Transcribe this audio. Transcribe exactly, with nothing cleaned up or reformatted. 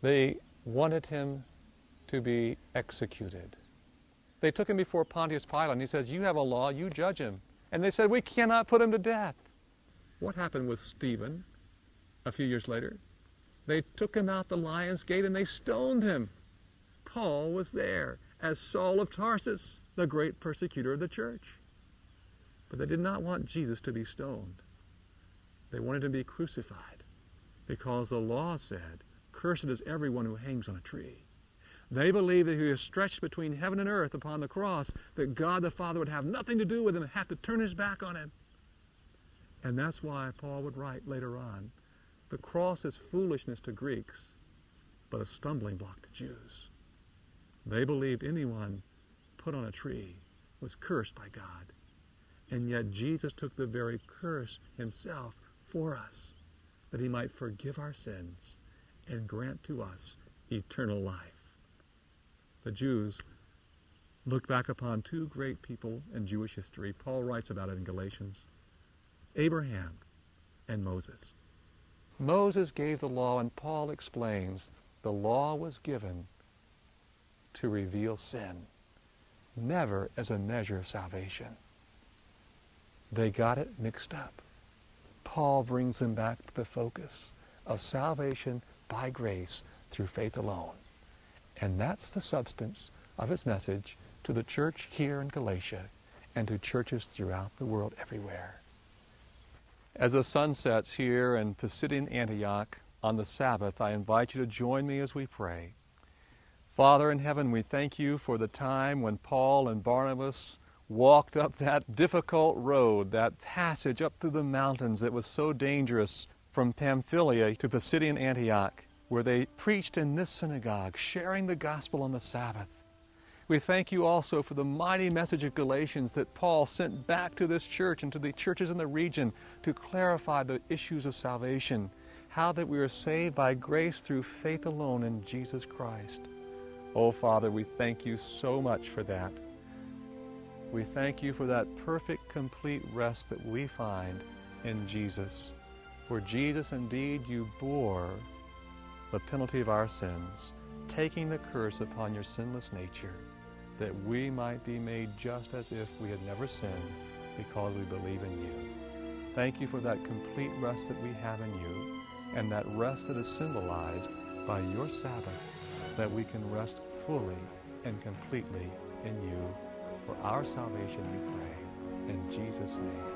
They wanted him to be executed. They took him before Pontius Pilate, and he says, you have a law, you judge him. And they said, we cannot put him to death. What happened with Stephen a few years later? They took him out the lion's gate and they stoned him. Paul was there as Saul of Tarsus, the great persecutor of the church. But they did not want Jesus to be stoned. They wanted him to be crucified because the law said, cursed is everyone who hangs on a tree. They believed that he was stretched between heaven and earth upon the cross, that God the Father would have nothing to do with him and have to turn his back on him. And that's why Paul would write later on, the cross is foolishness to Greeks, but a stumbling block to Jews. They believed anyone put on a tree was cursed by God. And yet Jesus took the very curse himself for us, that he might forgive our sins and grant to us eternal life. The Jews looked back upon two great people in Jewish history. Paul writes about it in Galatians. Abraham and Moses. Moses gave the law, and Paul explains the law was given to reveal sin, never as a measure of salvation. They got it mixed up. Paul brings them back to the focus of salvation by grace through faith alone. And that's the substance of his message to the church here in Galatia and to churches throughout the world everywhere. As the sun sets here in Pisidian Antioch on the Sabbath, I invite you to join me as we pray. Father in heaven, we thank you for the time when Paul and Barnabas walked up that difficult road, that passage up through the mountains that was so dangerous from Pamphylia to Pisidian Antioch, where they preached in this synagogue, sharing the gospel on the Sabbath. We thank you also for the mighty message of Galatians that Paul sent back to this church and to the churches in the region to clarify the issues of salvation, how that we are saved by grace through faith alone in Jesus Christ. Oh, Father, we thank you so much for that. We thank you for that perfect, complete rest that we find in Jesus. For Jesus, indeed, you bore the penalty of our sins, taking the curse upon your sinless nature, that we might be made just as if we had never sinned because we believe in you. Thank you for that complete rest that we have in you, and that rest that is symbolized by your Sabbath, that we can rest fully and completely in you. For our salvation we pray, in Jesus' name.